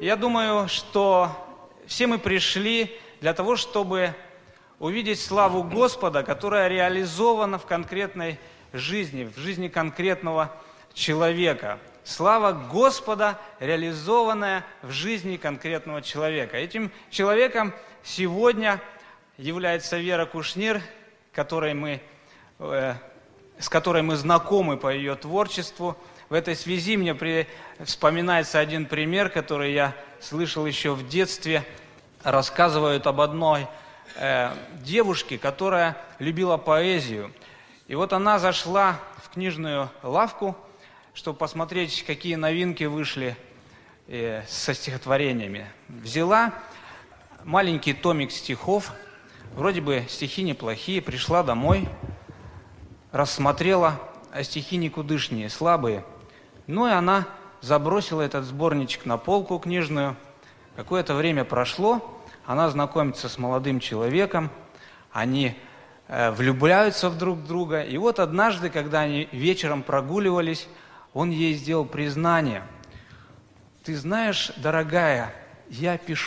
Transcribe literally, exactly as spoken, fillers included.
Я думаю, что все мы пришли для того, чтобы увидеть славу Господа, которая реализована в конкретной жизни, в жизни конкретного человека. Слава Господа, реализованная в жизни конкретного человека. Этим человеком сегодня является Вера Кушнир, которой мы, э, с которой мы знакомы по ее творчеству. В этой связи мне при... вспоминается один пример, который я слышал еще в детстве. Рассказывают об одной э, девушке, которая любила поэзию. И вот она зашла в книжную лавку, чтобы посмотреть, какие новинки вышли э, со стихотворениями. Взяла маленький томик стихов, вроде бы стихи неплохие, пришла домой, рассмотрела, а стихи никудышние, слабые. Ну и она забросила этот сборничек на полку книжную. Какое-то время прошло, она знакомится с молодым человеком, они э, влюбляются в друг друга. И вот однажды, когда они вечером прогуливались, он ей сделал признание. «Ты знаешь, дорогая, я пишу